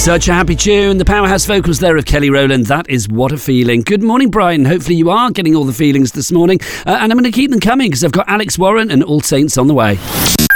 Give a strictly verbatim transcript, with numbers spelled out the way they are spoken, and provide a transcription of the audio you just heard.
Such a happy tune. The powerhouse vocals there of Kelly Rowland. That is What a Feeling. Good morning, Brian. Hopefully you are getting all the feelings this morning. Uh, and I'm going to keep them coming because I've got Alex Warren and All Saints on the way.